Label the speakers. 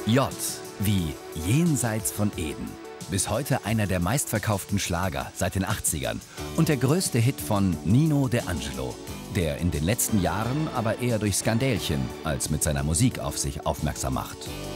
Speaker 1: J wie Jenseits von Eden. Bis heute einer der meistverkauften Schlager seit den 80ern und der größte Hit von Nino De Angelo, der in den letzten Jahren aber eher durch Skandälchen als mit seiner Musik auf sich aufmerksam macht.